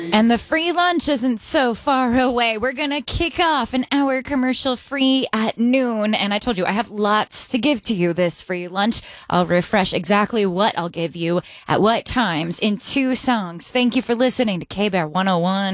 And the free lunch isn't so far away. We're going to kick off an hour commercial free at noon. And I told you, I have lots to give to you this free lunch. I'll refresh exactly what I'll give you at what times in 2 songs. Thank you for listening to K-Bear 101.